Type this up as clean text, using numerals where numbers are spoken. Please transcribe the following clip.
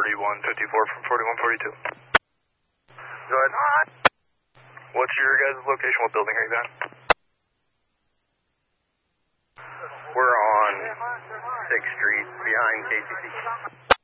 4154 from 4142. Go ahead. What's your guys' location? What building are you at? We're on 6th Street behind KCC.